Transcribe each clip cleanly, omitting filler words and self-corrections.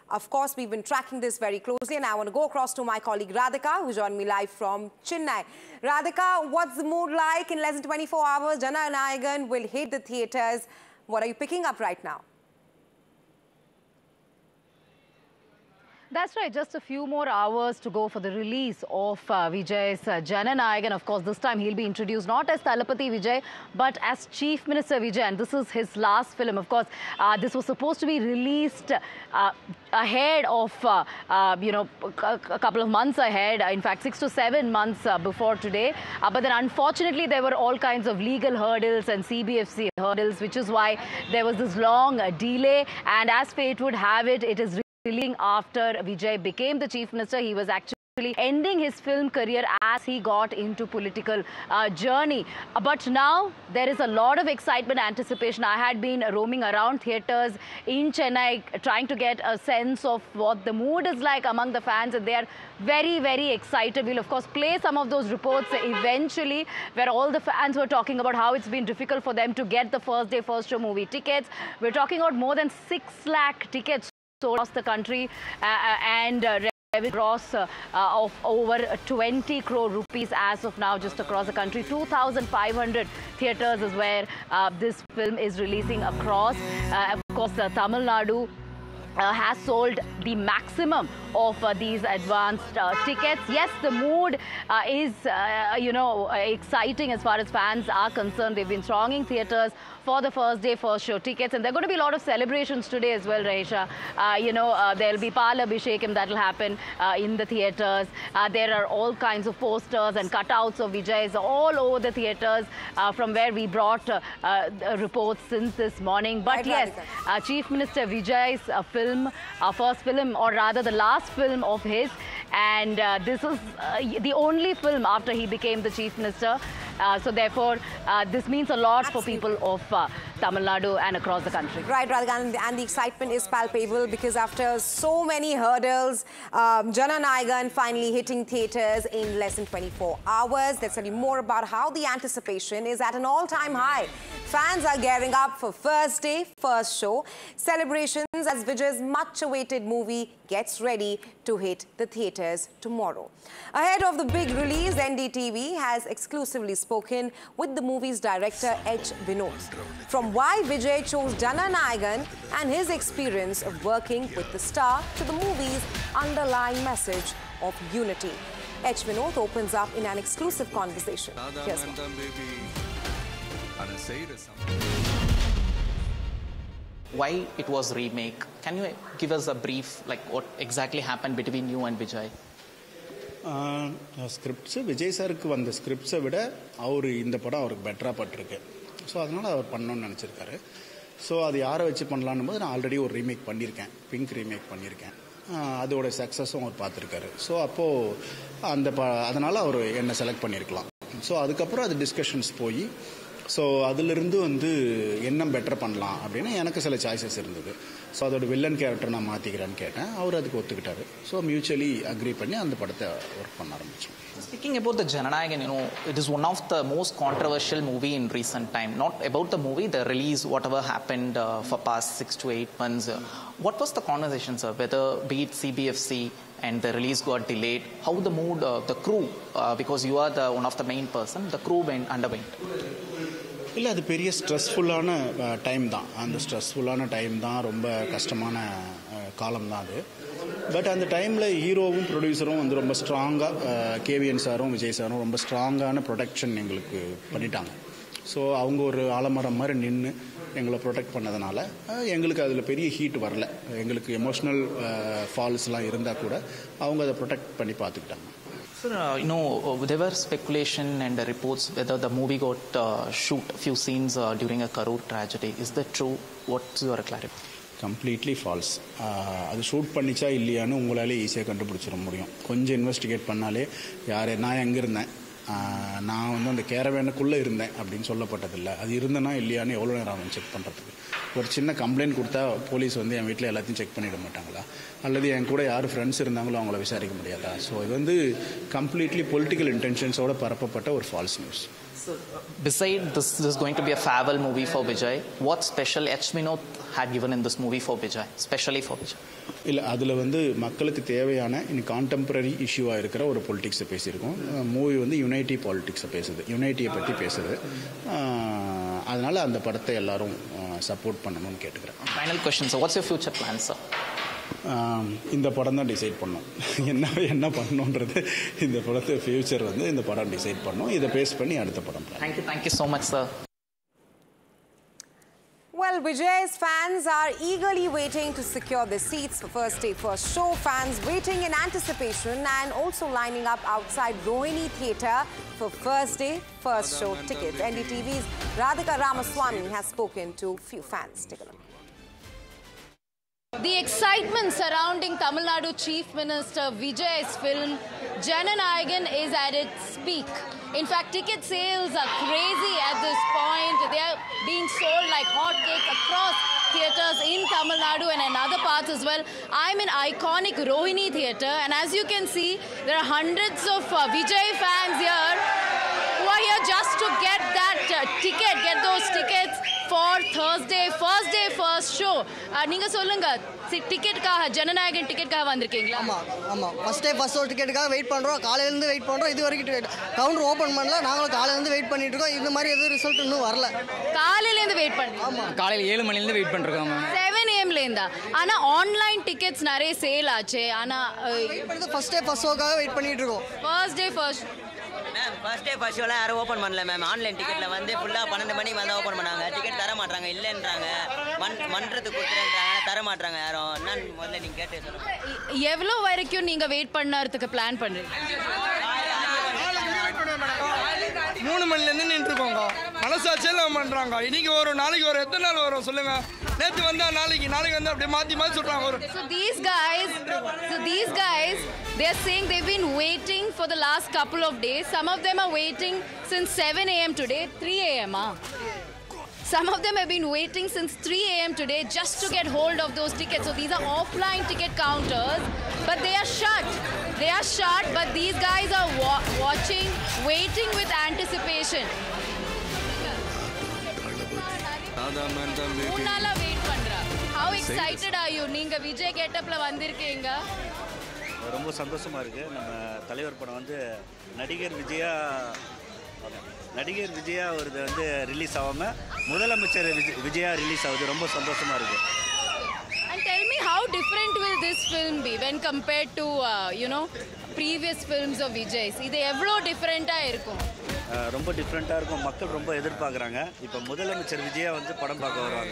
Of course, we've been tracking this very closely, and I want to go across to my colleague Radhika, who joined me live from Chennai. Radhika, what's the mood like? In less than 24 hours, Jananayagan will hit the theatres. What are you picking up right now? That's right, just a few more hours to go for the release of Vijay's Jananayagan. Of course, this time he'll be introduced not as Thalapathy Vijay, but as Chief Minister Vijay. And this is his last film. Of course, this was supposed to be released ahead of, a couple of months ahead. In fact, 6 to 7 months before today. But then unfortunately, there were all kinds of legal hurdles and CBFC hurdles, which is why there was this long delay. And as fate would have it, it is releasing after Vijay became the Chief Minister. He was actually ending his film career as he got into political journey. But now there is a lot of excitement, anticipation. I had been roaming around theatres in Chennai trying to get a sense of what the mood is like among the fans, and they are very, very excited. We'll of course play some of those reports eventually, where all the fans were talking about how it's been difficult for them to get the first day, first show movie tickets. We're talking about more than 6 lakh tickets sold across the country, and revenue gross of over 20 crore rupees as of now just across the country. 2,500 theatres is where this film is releasing across. Of course, Tamil Nadu has sold the maximum of these advanced tickets. Yes, the mood is, exciting as far as fans are concerned. They've been thronging theatres for the first day, first show tickets. And there are going to be a lot of celebrations today as well, Raisha. There'll be Pal Abhishekam that will happen in the theatres. There are all kinds of posters and cutouts of Vijay's all over the theatres, from where we brought reports since this morning. But yes, Chief Minister Vijay's film, first film, or rather the last film of his, and this is the only film after he became the Chief Minister. So therefore, this means a lot for people of Tamil Nadu and across the country. Right, Radhika, and the excitement is palpable because after so many hurdles, Jananayagan finally hitting theatres in less than 24 hours. Let's tell you more about how the anticipation is at an all-time high. Fans are gearing up for first day, first show celebrations as Vijay's much-awaited movie gets ready to hit the theatres tomorrow. Ahead of the big release, NDTV has exclusively spoken with the movie's director H. Vinod from why Vijay chose Jananayagan and his experience of working with the star to the movie's underlying message of unity. H. Vinod opens up in an exclusive conversation. Here's one. Why it was remake? Can you give us a brief, like what exactly happened between you and Vijay? Scripts Vijay sirku vanda scripts vida avaru indha padam avarku better pattirukku. So adanaala avar pannonu nenichirukkaru. So adu yaara vechi pannalaanu na already or remake panniruken, Pink remake panniruken. அதோட சக்ஸஸும் அவர் பார்த்துருக்காரு. So அப்போது அதனால் அவர் என்னை select பண்ணியிருக்கலாம். So அதுக்கப்புறம் அது discussions போய் so அதிலிருந்து என்ன பெட்டர் பண்ணலாம் அப்படின்னு எனக்கு சில சாய்ஸஸ் இருந்தது. ஸோ அதோட வில்லன் கேரக்டர் நான் மாற்றிக்கிறேன்னு கேட்டேன். அவர் அதுக்கு ஒத்துக்கிட்டாரு. ஸோ மியூச்சுவலி அக்ரி பண்ணி அந்த படத்தை ஒர்க் பண்ண ஆரம்பித்தோம். Speaking about the Jananayagan, it is one of the most controversial movie in recent time. Not about the movie, the release, whatever happened for past 6 to 8 months. What was the conversation, sir? Whether be it CBFC and the release got delayed, how the mood, the crew, because you are one of the main person, the crew underwent. இல்லை, அது பெரிய ஸ்ட்ரெஸ்ஃபுல்லான time தான். அந்த ஸ்ட்ரெஸ்ஃபுல்லான time தான், ரொம்ப கஷ்டமான காலம் தான் அது. பட் அந்த டைமில் ஹீரோவும் ப்ரொடியூசரும் ரொம்ப ஸ்ட்ராங்காக, கேவிஎன் சாரும் விஜய் சாரும் ரொம்ப ஸ்ட்ராங்கான ப்ரொடெக்ஷன் எங்களுக்கு பண்ணிட்டாங்க. ஸோ அவங்க ஒரு ஆலமரம் மாதிரி நின்று எங்களை ப்ரொடெக்ட் பண்ணதுனால எங்களுக்கு அதில் பெரிய ஹீட் வரல. எங்களுக்கு எமோஷ்னல் ஃபால்ஸ்லாம் இருந்தால் கூட அவங்க அதை ப்ரொடெக்ட் பண்ணி பார்த்துக்கிட்டாங்க. Sir, there were speculation and reports whether the movie got shoot a few scenes during a Karur tragedy. Is that true? What's your clarification? Completely falls. அது ஷூட் பண்ணிச்சா இல்லையான்னு உங்களாலே ஈஸியாக கண்டுபிடிச்சிட முடியும். கொஞ்சம் இன்வெஸ்டிகேட் பண்ணாலே நான் எங்கே இருந்தேன், நான் அந்த கேரவேனுக்குள்ளே இருந்தேன் அப்படின்னு சொல்லப்பட்டதில்லை. அது இருந்தேன்னா இல்லையான்னு எவ்வளோ நேரம் ஆகும் செக் பண்ணுறதுக்கு. ஒரு சின்ன கம்ப்ளைண்ட் கொடுத்தா போலீஸ் என் வீட்டில் எல்லாத்தையும் செக் பண்ணிட மாட்டாங்களா? அல்லது என் கூட யார் ஃப்ரெண்ட்ஸ் இருந்தாங்களோ அவங்கள விசாரிக்க முடியாதா? ஸோ இது கம்ப்ளீட்லி பொலிட்டிக்கல் இன்டென்ஷன்ஸோடு பரப்பப்பட்ட ஒரு falls news. Beside this is going to be a farewell movie for Vijay. What special H. Vinod had given in this movie for Vijay, especially for Vijay? இல்லை அதில் வந்து மக்களுக்கு தேவையான இன்னைக்கு கான்டெம்பரரி இஷ்யூவாக இருக்கிற ஒரு பொலிட்டிக்ஸை பேசியிருக்கோம். மூவி வந்து யுனைட்டி பாலிட்டிக்ஸை பேசுது, யுனைட்டியை பற்றி பேசுது. அதனால் அந்த படத்தை எல்லாரும் சப்போர்ட் பண்ணணும்னு கேட்டுக்கிறேன். Final question, sir. What's your future plans, sir? இந்த படம் தான் டிசைட் பண்ணோம். என்ன பண்ணணுன்றது இந்த படத்தை ஃபியூச்சர் வந்து இந்த படம் டிசைட் பண்ணோம். இதை பேஸ் பண்ணி அடுத்த படம். Thank you so much, sir. Well, Vijay's fans are eagerly waiting to secure their seats for first day, first show. Fans waiting in anticipation and also lining up outside Rohini Theatre for first day, first show tickets. NDTV's Radhika Ramaswamy has spoken to few fans. Take a look. The excitement surrounding Tamil Nadu Chief Minister Vijay's film Jananayagan is at its peak. In fact, ticket sales are crazy at this point. They are being sold like hotcakes across theatres in Tamil Nadu and in other parts as well. I'm in iconic Rohini Theatre, and as you can see, there are hundreds of Vijay fans here who are here just to get that get those tickets for Thursday, first show. நீங்க சொல்லுங்க, டிக்கெட்டுக்காக ஜனநாயகன் டிக்கெட்டுக்காக வந்திருக்கீங்களா? ஆமா first day first show டிக்கெட்டுக்காக wait பண்றோம். காலையில இருந்து wait பண்றோம். இது வரைக்கும் கவுண்டர் ஓபன் பண்ணல. நாங்களும் காலையில இருந்து வெயிட் பண்ணிட்டு இருக்கோம். இந்த மாதிரி எதுவும் ரிசல்ட் இன்னும் வரல. காலையில இருந்து வெயிட் பண்றீங்க? ஆமா, காலையில 7 மணில இருந்து வெயிட் பண்றோம். 7 AM ல இருந்தா. ஆனா ஆன்லைன் டிக்கெட்ஸ் நிறைய சேல் ஆச்சு. ஆனா வெயிட் பண்ணிட்டு ஃபர்ஸ்ட் டே ஃபர்ஸ்ட் ஷோக்காக வெயிட் பண்ணிட்டு இருக்கோம். First day first ma'am first day first ஷோலாம் யாரும் ஓப்பன் பண்ணல மேம். ஆன்லைன் டிக்கெட்டில் வந்து ஃபுல்லாக 12 மணிக்கு வந்து ஓப்பன் பண்ணாங்க. டிக்கெட் தர மாட்டாங்க, இல்லைன்றாங்க. மன்றத்துக்கு கொடுத்துறேன்றாங்க, தர மாட்டாங்க யாரும். என்னன்னு முதல்ல நீங்கள் கேட்டு சொல்லுங்கள். எவ்வளோ வரைக்கும் நீங்கள் வெயிட் பண்ணறதுக்கு பிளான் பண்ணுறீங்க? 3 மணிலேருந்து நின்றுருக்கோங்க. மனசாட்சியெல்லாம் பண்ணுறாங்க. இன்னைக்கு வரும், நாளைக்கு வரும், எத்தனை நாள் வரும் சொல்லுங்கள். நேற்று வந்தா நாளைக்கு வந்து அப்படியே மாற்றி சொல்கிறாங்க. So these guys, they're saying they've been waiting for the last couple of days. Some of them are waiting since 7 AM today, 3 AM. Some of them have been waiting since 3 AM today just to get hold of those tickets. So these are offline ticket counters, but they are shut. But these guys are watching, waiting with anticipation. மூணால wait பண்றா. How excited are you? நீங்க விஜய் கெட்டப்ல வந்திருக்கீங்க. ரொம்ப சந்தோஷமா இருக்கு. நம்ம தலைவர் படம் வந்து நடிகர் விஜயா ஒரு வந்து ரிலீஸ் ஆகாம முதலமைச்சர் விஜயா ரிலீஸ் ஆகுது. ரொம்ப சந்தோஷமா இருக்கு. And tell me, how different will this film be when compared to previous films of Vijay's? இது எவ்வளோ டிஃபரெண்டா இருக்கும்? ரொம்ப டிஃப்ரெண்ட்டாக இருக்கும். மக்கள் ரொம்ப எதிர்பார்க்குறாங்க. இப்போ முதலமைச்சர் விஜயா வந்து படம் பார்க்க வருவாங்க.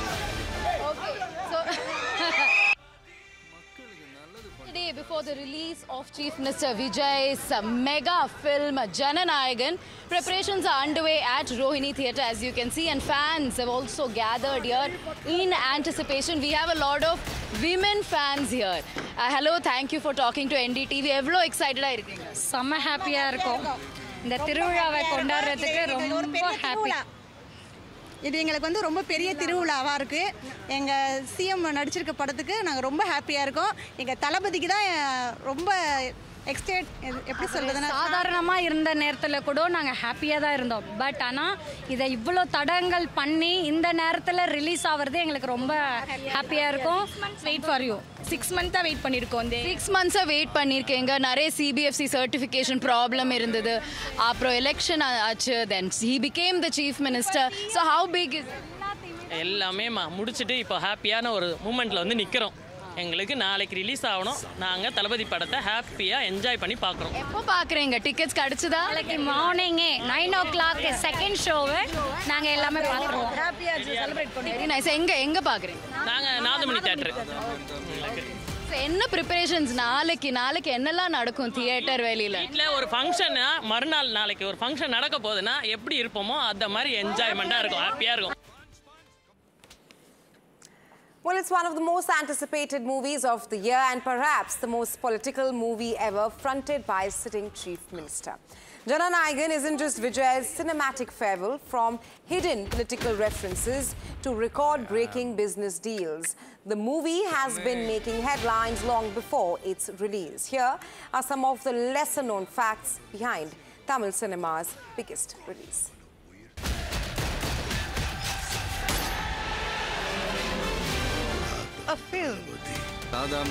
Today, before the release of Chief Minister Vijay's mega film Jananayagan, preparations are underway at Rohini Theatre, as you can see, and fans have also gathered here in anticipation. We have a lot of women fans here. Hello, thank you for talking to NDTV. எவ்வளோ எக்ஸைட்டடா இருக்கீங்க? செம்ம ஹாப்பியாக இருக்கும். இந்த திருவிழாவை கொண்டாடுறதுக்கு ரொம்ப happy. இது எங்களுக்கு வந்து ரொம்ப பெரிய திருவிழாவாக இருக்குது. எங்கள் சிஎம் நடிச்சிருக்க படத்துக்கு நாங்கள் ரொம்ப ஹாப்பியாக இருக்கோம். எங்கள் தளபதிக்கு தான் ரொம்ப எப்படி சொல்றதுன்னா, சாதாரணமாக இருந்த நேரத்தில் கூட நாங்கள் ஹாப்பியாக தான் இருந்தோம். பட் ஆனால் இதை இவ்வளோ தடங்கள் பண்ணி இந்த நேரத்தில் ரிலீஸ் ஆகிறது எங்களுக்கு ரொம்ப ஹாப்பியாக இருக்கும். வெயிட் ஃபார் யூ 6 மந்த்தாக வெயிட் பண்ணியிருக்கோம். 6 மந்த்ஸாக வெயிட் பண்ணியிருக்கேங்க. நிறைய CBFC சர்டிஃபிகேஷன் ப்ராப்ளம் இருந்தது. அப்புறம் எலெக்ஷன் ஆச்சு. தென் he became the chief minister. So how big is எல்லாமே முடிச்சுட்டு இப்போ ஹாப்பியான ஒரு மூமெண்ட்டில் வந்து நிற்கிறோம். எங்களுக்கு நாளைக்கு ரிலீஸ் ஆகணும். நாங்கள் தளபதி படத்தை ஹாப்பியாக என்ஜாய் பண்ணி பார்க்குறோம். எப்போ பார்க்குறீங்க? டிக்கெட்ஸ் கிடச்சிதா? நாளைக்கு மார்னிங்கே 9 o'clock செகண்ட் ஷோவை நாங்கள் எல்லாமே பார்க்குறோம். ஹாப்பியாக செலிப்ரேட் பண்ணுறோம். நைஸ். எங்கே பார்க்குறீங்க? நாங்கள் நாதமணி தேட்டரு. என்ன ப்ரிப்பரேஷன்ஸ்? நாளைக்கு என்னெல்லாம் நடக்கும் தியேட்டர் வெளியில்? வீட்டில் ஒரு ஃபங்க்ஷன்னா மறுநாள் நாளைக்கு ஒரு ஃபங்க்ஷன் நடக்க போகுதுன்னா எப்படி இருப்போமோ அந்த மாதிரி என்ஜாய்மெண்ட்டாக இருக்கும், ஹாப்பியாக இருக்கும். Well, it's one of the most anticipated movies of the year and perhaps the most political movie ever, fronted by a sitting Chief Minister. Jananayagan isn't just Vijay's cinematic farewell from hidden political references to record-breaking business deals. The movie has been making headlines long before its release. Here are some of the lesser-known facts behind Tamil cinema's biggest release. A film